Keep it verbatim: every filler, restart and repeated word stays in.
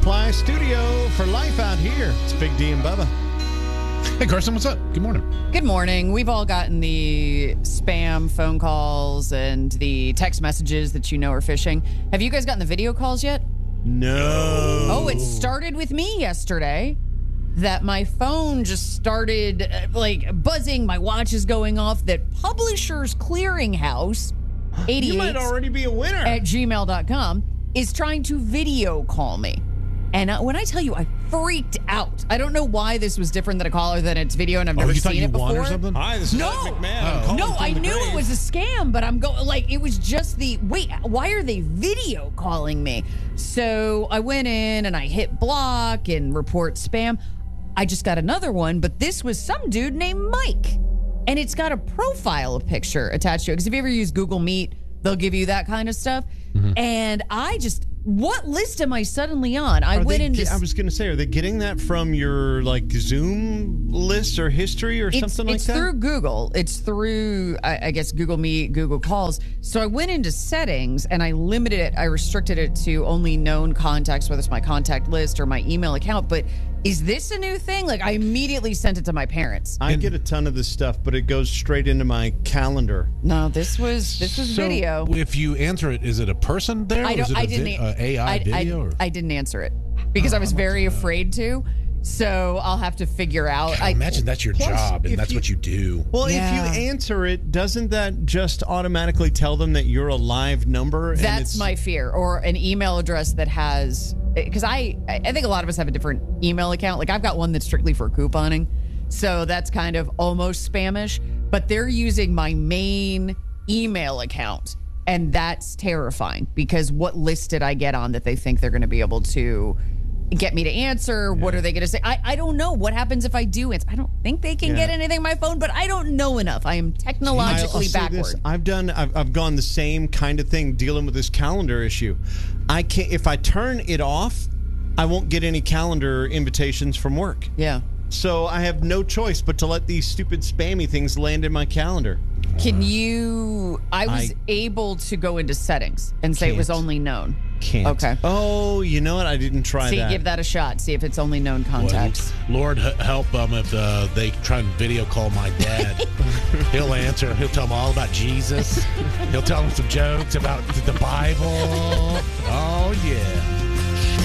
Fly Studio for life out here. It's Big D and Bubba. Hey, Carson, what's up? Good morning. Good morning. We've all gotten the spam phone calls and the text messages that you know are phishing. Have you guys gotten the video calls yet? No. Oh, it started with me yesterday that my phone just started uh, like buzzing. My watch is going off that Publishers Clearinghouse eighty-eight You might already be a winner. at gmail dot com is trying to video call me. And uh, when I tell you, I freaked out. I don't know why this was different than a caller than it's video, and I've Oh, never you thought seen you it before. won or something? Hi, this is No. Alex McMahon. Oh. I'm calling No, from I the knew grave. it was a scam, but I'm going like it was just the wait. Why are they video calling me? So I went in and I hit block and report spam. I just got another one, but this was some dude named Mike, and it's got a profile picture attached to it. Because if you ever use Google Meet, they'll give you that kind of stuff. Mm-hmm. And I just, what list am I suddenly on? I Are went they into. ge- I was going to say, are they getting that from your like Zoom list or history or It's, something like it's that? through Google. It's through, I, I guess, Google Meet, Google Calls. So I went into settings and I limited it. I restricted it to only known contacts, whether it's my contact list or my email account. But is this a new thing? Like, I immediately sent it to my parents. I get a ton of this stuff, but it goes straight into my calendar. No, this was this was So video. if you answer it, is it a person there? I or is don't. it I a didn't. vi- uh, A I I, video? I, or? I didn't answer it because Oh, I was I'm not very doing that. afraid to. So I'll have to figure out. I I imagine that's your Plus, job, and if that's you- what you do. Well, Yeah. if you answer it, doesn't that just automatically tell them that you're a live number? and That's it's- my fear, or an email address that has, because I, I think a lot of us have a different email account. Like I've got one that's strictly for couponing, so that's kind of almost spamish. But they're using my main email account, and that's terrifying because what list did I get on that they think they're going to be able to get me to answer? What are they going to say? I, I don't know. What happens if I do answer? I don't think they can Yeah. get anything on my phone, but I don't know enough. I am I'll- technologically I'll say backward. this. I've done. I've, I've gone the same kind of thing dealing with this calendar issue. I can't. If I turn it off, I won't get any calendar invitations from work. Yeah. So I have no choice but to let these stupid spammy things land in my calendar. Can you? I was I able to go into settings and say it was can't. only known. Can't. Okay. Oh, you know what? I didn't try See, that. give that a shot. See if it's only known contacts. Well, Lord h- help them if uh, they try and video call my dad. He'll answer. He'll tell them all about Jesus. He'll tell them some jokes about the Bible. Oh, yeah.